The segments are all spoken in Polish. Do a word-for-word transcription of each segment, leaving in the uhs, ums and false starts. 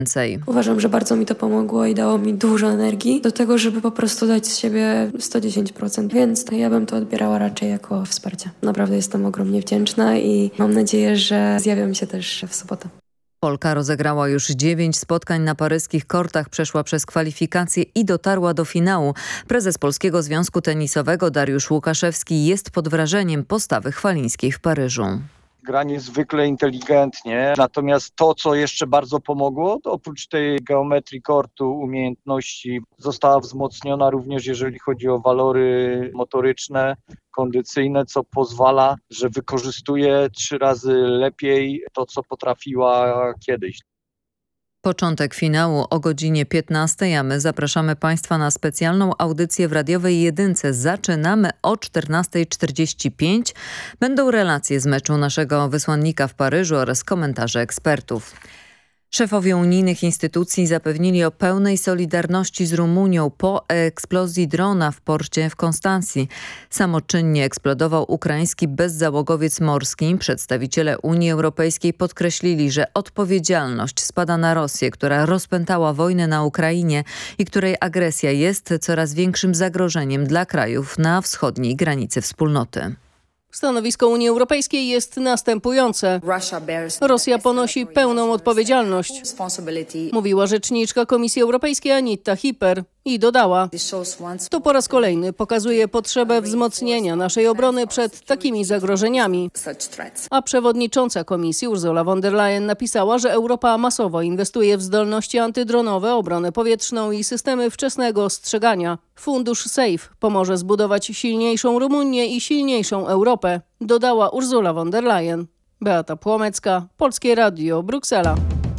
więcej. Uważam, że bardzo mi to pomogło i dało mi dużo energii do tego, żeby po prostu dać z siebie sto dziesięć procent, więc ja bym to odbierała raczej jako wsparcie. Naprawdę jestem ogromnie wdzięczna i mam nadzieję, że zjawiam się też w sobotę. Polka rozegrała już dziewięć spotkań na paryskich kortach, przeszła przez kwalifikacje i dotarła do finału. Prezes Polskiego Związku Tenisowego Dariusz Łukaszewski jest pod wrażeniem postawy Chwalińskiej w Paryżu. Gra niezwykle inteligentnie, natomiast to, co jeszcze bardzo pomogło, to oprócz tej geometrii kortu, umiejętności, została wzmocniona również jeżeli chodzi o walory motoryczne, kondycyjne, co pozwala, że wykorzystuje trzy razy lepiej to, co potrafiła kiedyś. Początek finału o godzinie piętnastej, a my zapraszamy Państwa na specjalną audycję w radiowej Jedynce. Zaczynamy o czternastej czterdzieści pięć. Będą relacje z meczu naszego wysłannika w Paryżu oraz komentarze ekspertów. Szefowie unijnych instytucji zapewnili o pełnej solidarności z Rumunią po eksplozji drona w porcie w Konstancji. Samoczynnie eksplodował ukraiński bezzałogowiec morski. Przedstawiciele Unii Europejskiej podkreślili, że odpowiedzialność spada na Rosję, która rozpętała wojnę na Ukrainie i której agresja jest coraz większym zagrożeniem dla krajów na wschodniej granicy wspólnoty. Stanowisko Unii Europejskiej jest następujące. Rosja ponosi pełną odpowiedzialność, mówiła rzeczniczka Komisji Europejskiej Anita Hyper i dodała: to po raz kolejny pokazuje potrzebę wzmocnienia naszej obrony przed takimi zagrożeniami. A przewodnicząca Komisji Ursula von der Leyen napisała, że Europa masowo inwestuje w zdolności antydronowe, obronę powietrzną i systemy wczesnego ostrzegania. Fundusz SAFE pomoże zbudować silniejszą Rumunię i silniejszą Europę, dodała Ursula von der Leyen. Beata Płomecka, Polskie Radio, Bruksela.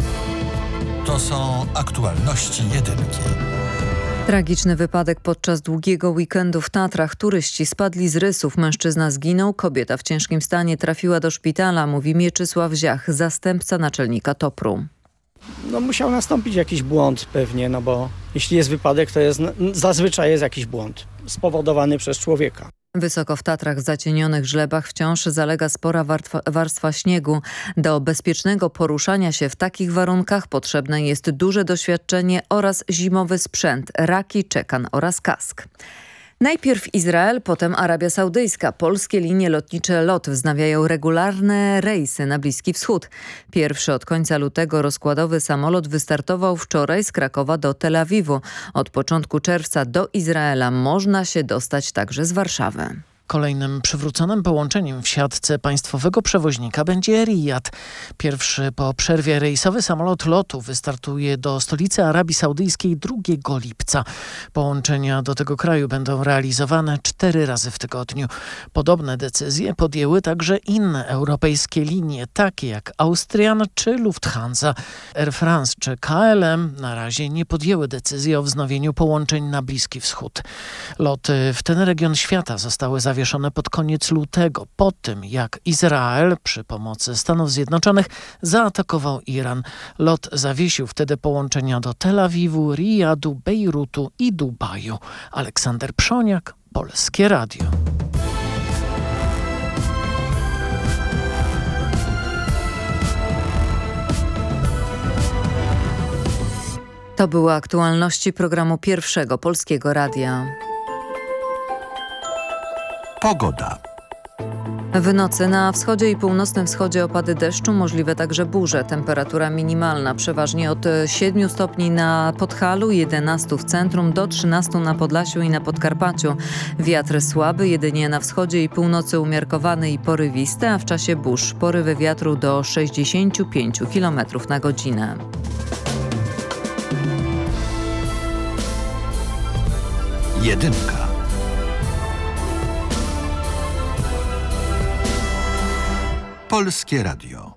To są aktualności jedynki. Tragiczny wypadek podczas długiego weekendu w Tatrach. Turyści spadli z rysów. Mężczyzna zginął, kobieta w ciężkim stanie trafiła do szpitala, mówi Mieczysław Ziach, zastępca naczelnika TOPR-u. No musiał nastąpić jakiś błąd pewnie, no bo jeśli jest wypadek, to jest zazwyczaj jest jakiś błąd spowodowany przez człowieka. Wysoko w Tatrach, w zacienionych żlebach wciąż zalega spora warstwa, warstwa śniegu. Do bezpiecznego poruszania się w takich warunkach potrzebne jest duże doświadczenie oraz zimowy sprzęt, raki, czekan oraz kask. Najpierw Izrael, potem Arabia Saudyjska. Polskie linie lotnicze LOT wznawiają regularne rejsy na Bliski Wschód. Pierwszy od końca lutego rozkładowy samolot wystartował wczoraj z Krakowa do Tel Awiwu. Od początku czerwca do Izraela można się dostać także z Warszawy. Kolejnym przywróconym połączeniem w siatce państwowego przewoźnika będzie Riyad. Pierwszy po przerwie rejsowy samolot lotu wystartuje do stolicy Arabii Saudyjskiej drugiego lipca. Połączenia do tego kraju będą realizowane cztery razy w tygodniu. Podobne decyzje podjęły także inne europejskie linie, takie jak Austrian czy Lufthansa. Air France czy K L M na razie nie podjęły decyzji o wznowieniu połączeń na Bliski Wschód. Loty w ten region świata zostały zawieszone pod koniec lutego, po tym jak Izrael przy pomocy Stanów Zjednoczonych zaatakował Iran. Lot zawiesił wtedy połączenia do Tel Awiwu, Rijadu, Bejrutu i Dubaju. Aleksander Przoniak, Polskie Radio. To były aktualności programu Pierwszego Polskiego Radia. Pogoda. W nocy na wschodzie i północnym wschodzie opady deszczu, możliwe także burze. Temperatura minimalna przeważnie od siedmiu stopni na Podhalu, jedenastu w centrum, do trzynastu na Podlasiu i na Podkarpaciu. Wiatr słaby, jedynie na wschodzie i północy umiarkowany i porywisty, a w czasie burz porywy wiatru do sześćdziesięciu pięciu kilometrów na godzinę. Jedynka. Polskie Radio.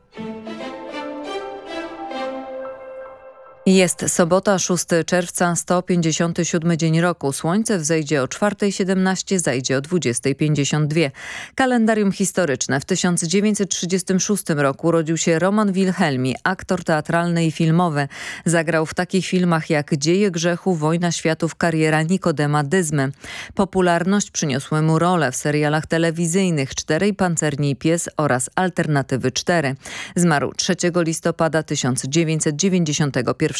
Jest sobota, szóstego czerwca, sto pięćdziesiąty siódmy dzień roku. Słońce wzejdzie o czwartej siedemnaście, zajdzie o dwudziestej pięćdziesiąt dwa. Kalendarium historyczne. W tysiąc dziewięćset trzydziestym szóstym roku urodził się Roman Wilhelmi, aktor teatralny i filmowy. Zagrał w takich filmach jak Dzieje grzechu, Wojna światów, Kariera Nikodema Dyzmy. Popularność przyniosły mu role w serialach telewizyjnych Czterej pancerni i pies oraz Alternatywy cztery. Zmarł trzeciego listopada tysiąc dziewięćset dziewięćdziesiątego pierwszego